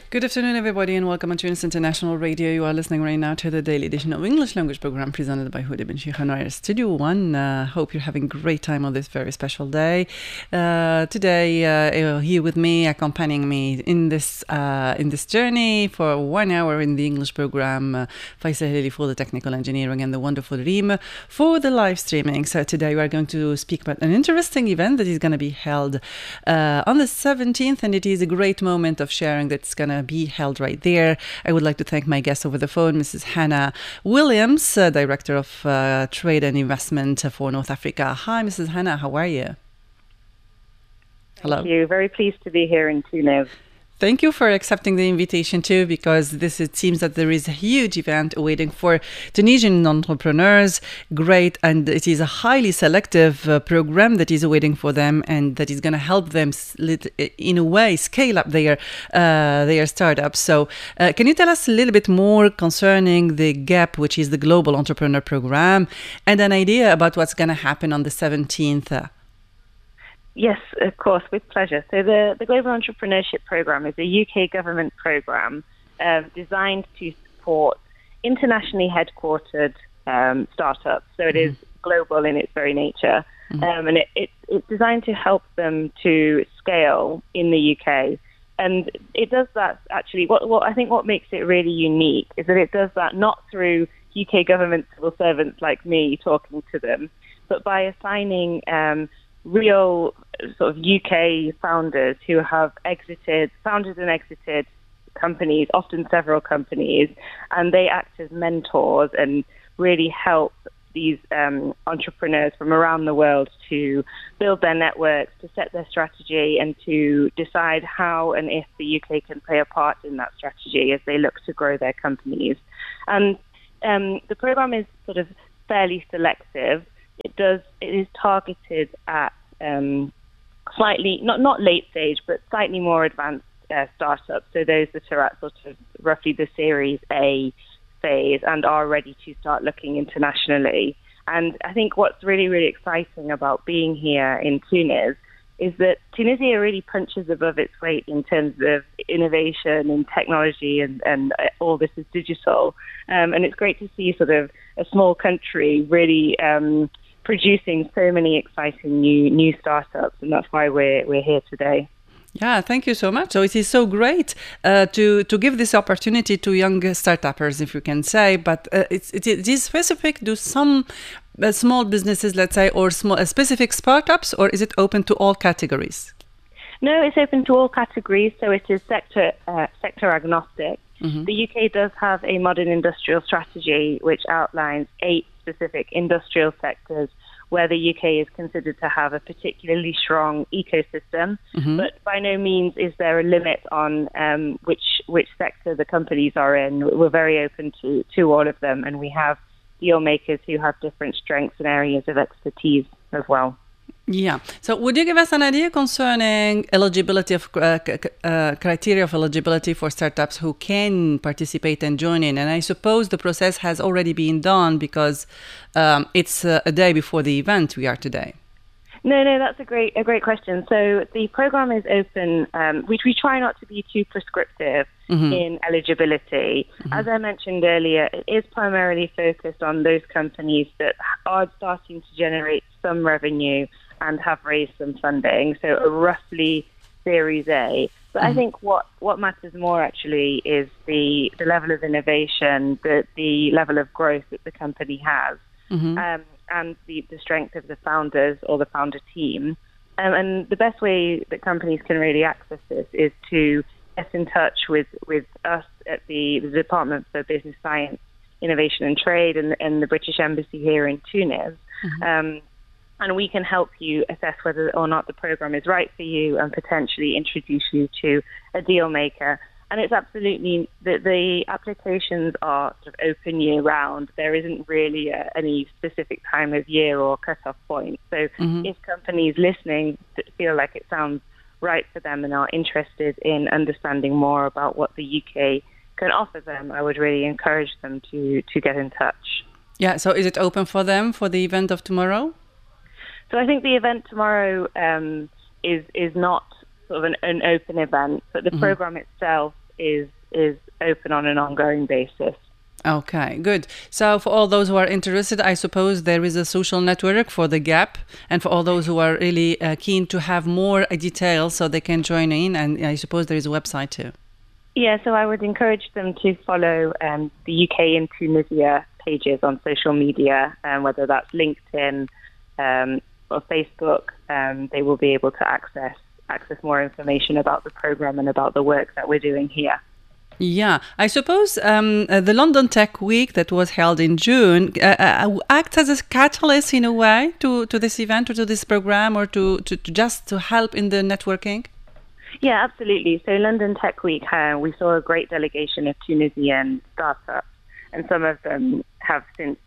Good afternoon, everybody, and welcome to Tunis International Radio. You are listening right now to the daily edition of English language program presented by Huda bin Sheikh Anwar, Studio One. Hope you're having a great time on this very special day. Today, here with me, accompanying me in this journey for 1 hour in the English program, Faisal Halili for the technical engineering and the wonderful Reem for the live streaming. So today we are going to speak about an interesting event that is going to be held on the 17th, and it is a great moment of sharing that's going to be held right there. I would like to thank my guest over the phone, Mrs. Hannah Williams, Director of Trade and Investment for North Africa. Hi, Mrs. Hannah, how are you? Hello. Thank you. Very pleased to be here in Tunis. Thank you for accepting the invitation too, because it seems that there is a huge event awaiting for Tunisian entrepreneurs. Great, and it is a highly selective program that is awaiting for them, and that is going to help them, in a way, scale up their startups. So, can you tell us a little bit more concerning the GAP, which is the Global Entrepreneur Program, and an idea about what's going to happen on the 17th? Yes, of course, with pleasure. So the Global Entrepreneurship Programme is a UK government programme designed to support internationally headquartered startups. So it is global in its very nature. And it's designed to help them to scale in the UK. And it does that, actually, what makes it really unique is that it does that not through UK government civil servants like me talking to them, but by assigning real sort of UK founders who have founded and exited companies, often several companies, and they act as mentors and really help these entrepreneurs from around the world to build their networks, to set their strategy, and to decide how and if the UK can play a part in that strategy as they look to grow their companies. And the program is sort of fairly selective. It is targeted at slightly, not late stage, but slightly more advanced startups. So those that are at sort of roughly the Series A phase and are ready to start looking internationally. And I think what's really, really exciting about being here in Tunis is that Tunisia really punches above its weight in terms of innovation and technology, and all this is digital. And it's great to see sort of a small country really producing so many exciting new startups, and that's why we're here today. Yeah, thank you so much. So it is so great to give this opportunity to young startuppers, if you can say, but it is specific to some small businesses, let's say, or specific startups, or is it open to all categories? No, it's open to all categories, so it is sector agnostic. The UK does have a modern industrial strategy which outlines 8 specific industrial sectors where the UK is considered to have a particularly strong ecosystem, but by no means is there a limit on which sector the companies are in. We're very open to all of them, and we have deal makers who have different strengths and areas of expertise as well. Yeah. So would you give us an idea concerning eligibility of criteria of eligibility for startups who can participate and join in? And I suppose the process has already been done because it's a day before the event we are today. No, that's a great question. So the program is open, which we try not to be too prescriptive in eligibility. As I mentioned earlier, it is primarily focused on those companies that are starting to generate some revenue and have raised some funding, so a roughly Series A. But I think what matters more actually is the level of innovation, the level of growth that the company has, and the strength of the founders or the founder team. And the best way that companies can really access this is to get in touch with us at the Department for Business Science, Innovation and Trade and the British Embassy here in Tunis. And we can help you assess whether or not the program is right for you and potentially introduce you to a deal maker. And it's absolutely, the applications are sort of open year round. There isn't really any specific time of year or cut-off point. So if companies listening feel like it sounds right for them and are interested in understanding more about what the UK can offer them, I would really encourage them to get in touch. Yeah, so is it open for them for the event of tomorrow? So I think the event tomorrow is not sort of an open event, but the program itself is open on an ongoing basis. Okay, good. So for all those who are interested, I suppose there is a social network for the GAP, and for all those who are really keen to have more details so they can join in, and I suppose there is a website too. Yeah, so I would encourage them to follow the UK in Tunisia pages on social media, whether that's LinkedIn or Facebook. They will be able to access more information about the program and about the work that we're doing here. Yeah, I suppose the London Tech Week that was held in June acts as a catalyst in a way to this event or to this program, or to just to help in the networking. Yeah, absolutely. So London Tech Week, we saw a great delegation of Tunisian startups, and some of them have since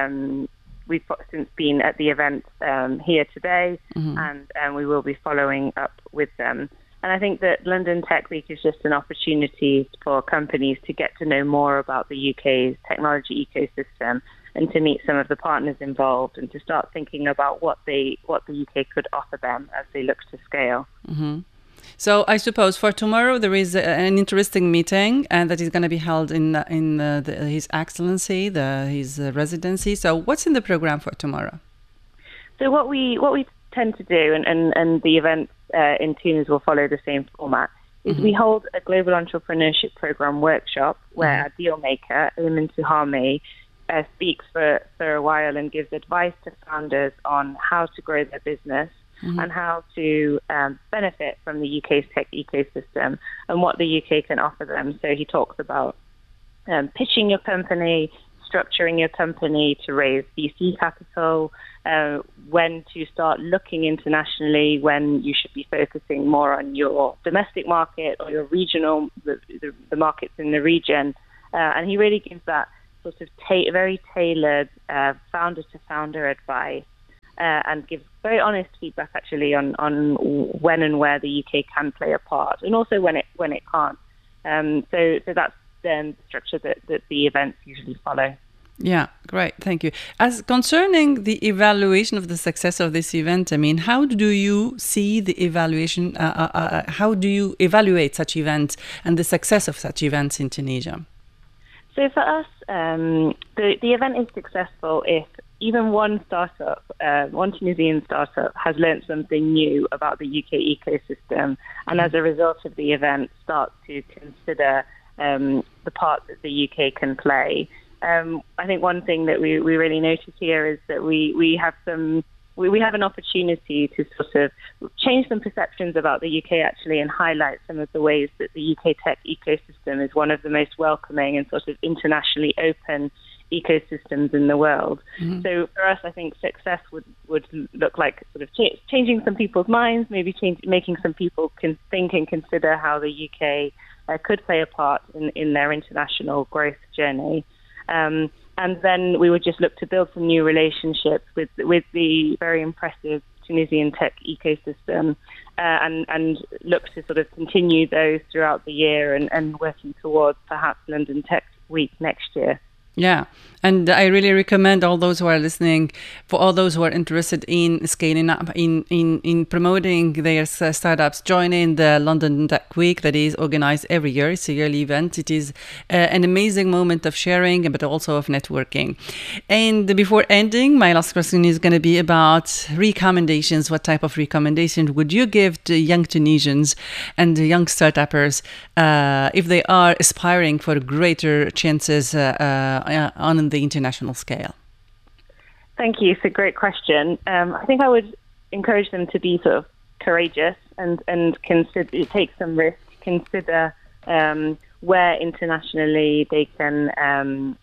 been at the event here today, and we will be following up with them. And I think that London Tech Week is just an opportunity for companies to get to know more about the UK's technology ecosystem and to meet some of the partners involved and to start thinking about what the UK could offer them as they look to scale. Mm-hmm. So I suppose for tomorrow there is an interesting meeting, and that is going to be held in His Excellency, his residency. So what's in the program for tomorrow? So what we tend to do, and the events in Tunis will follow the same format, is we hold a global entrepreneurship program workshop where a deal maker, Ayman Tuhami, speaks for a while and gives advice to founders on how to grow their business and how to benefit from the UK's tech ecosystem and what the UK can offer them. So he talks about pitching your company, structuring your company to raise VC capital, when to start looking internationally, when you should be focusing more on your domestic market or your regional, the markets in the region. And he really gives that sort of very tailored founder-to-founder advice and gives very honest feedback, actually, on when and where the UK can play a part, and also when it can't. So that's the structure that the events usually follow. Yeah, great. Thank you. As concerning the evaluation of the success of this event, I mean, how do you see the evaluation? How do you evaluate such events and the success of such events in Tunisia? So for us, the event is successful if even one startup, one Tunisian startup, has learned something new about the UK ecosystem, and as a result of the event, starts to consider the part that the UK can play. I think one thing that we really notice here is that we have an opportunity to sort of change some perceptions about the UK, actually, and highlight some of the ways that the UK tech ecosystem is one of the most welcoming and sort of internationally open ecosystems in the world. So for us, I think success would look like sort of changing some people's minds, maybe making some people think and consider how the UK could play a part in their international growth journey. And then we would just look to build some new relationships with the very impressive Tunisian tech ecosystem, and look to sort of continue those throughout the year and working towards perhaps London Tech Week next year. Yeah, and I really recommend all those who are listening, for all those who are interested in scaling up, in promoting their startups, join in the London Tech Week that is organized every year. It's a yearly event. It is an amazing moment of sharing, but also of networking. And before ending, my last question is going to be about recommendations. What type of recommendation would you give to young Tunisians and young startuppers if they are aspiring for greater chances on the international scale? Thank you. It's a great question. I think I would encourage them to be sort of courageous and consider, take some risk, consider where internationally they can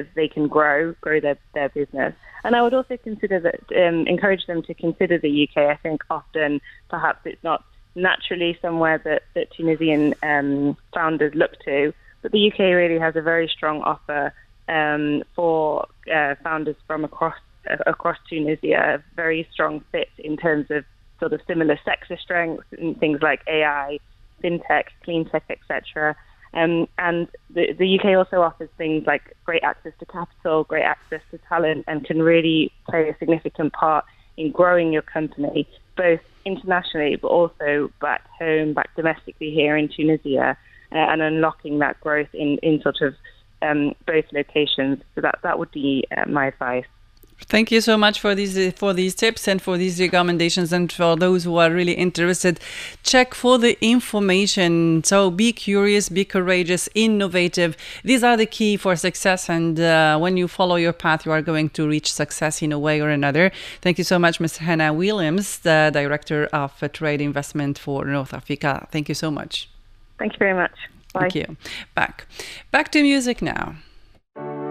grow their business. And I would also consider that encourage them to consider the UK. I think often perhaps it's not naturally somewhere that Tunisian founders look to, but the UK really has a very strong offer for founders from across Tunisia, a very strong fit in terms of sort of similar sector strengths in things like AI, fintech, clean tech, etc. And the UK also offers things like great access to capital, great access to talent, and can really play a significant part in growing your company, both internationally but also back home, back domestically here in Tunisia. and unlocking that growth in sort of both locations. So that would be my advice. Thank you so much for these tips and for these recommendations. And for those who are really interested, check for the information. So be curious, be courageous, innovative. These are the key for success. And when you follow your path, you are going to reach success in a way or another. Thank you so much, Ms. Hannah Williams, the Director of Trade Investment for North Africa. Thank you so much. Thank you very much. Bye. Thank you. Back to music now.